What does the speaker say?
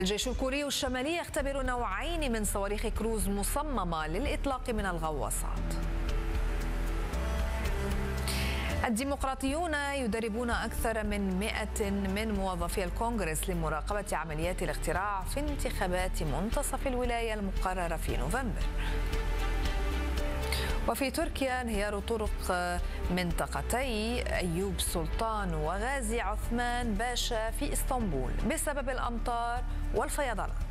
الجيش الكوري الشمالي يختبر نوعين من صواريخ كروز مصممة للإطلاق من الغواصات. الديمقراطيون يدربون أكثر من 100 من موظفي الكونغرس لمراقبة عمليات الاقتراع في انتخابات منتصف الولاية المقررة في نوفمبر. وفي تركيا انهيار طرق منطقتي أيوب سلطان وغازي عثمان باشا في إسطنبول بسبب الأمطار والفيضانات.